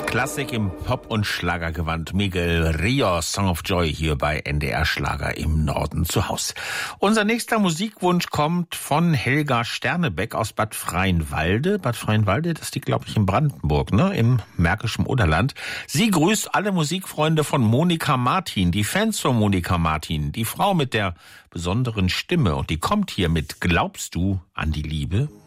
Klassik im Pop- und Schlagergewand. Miguel Rios, Song of Joy, hier bei NDR Schlager im Norden zu Haus. Unser nächster Musikwunsch kommt von Helga Sternebeck aus Bad Freienwalde. Bad Freienwalde, das liegt, glaube ich, in Brandenburg, ne, im märkischen Oderland. Sie grüßt alle Musikfreunde von Monika Martin, die Fans von Monika Martin, die Frau mit der besonderen Stimme. Und die kommt hier mit Glaubst du an die Liebe?